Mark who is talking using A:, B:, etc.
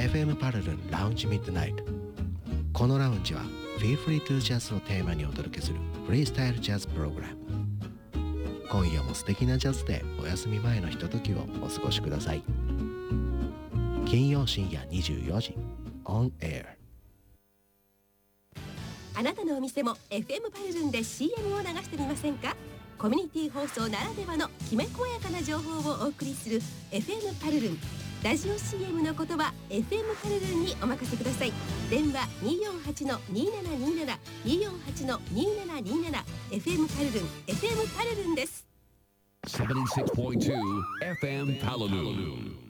A: FM パルルンラウンジミッドナイト。このラウンジは Feel Free to Jazz をテーマにお届けするフリースタイルジャズプログラム。今夜も素敵なジャズでお休み前のひとときをお過ごしください。金曜深夜24時 On Air。
B: あなたのお店も FM パルルンで CM を流してみませんか？コミュニティ放送ならではのきめ細やかな情報をお送りする FM パルルン。ラジオ CM のことは FM パルルンにお任せください。電話 248-2727 248-2727 FM パルルン FM パルルンです。
C: 76.2 FM パルルン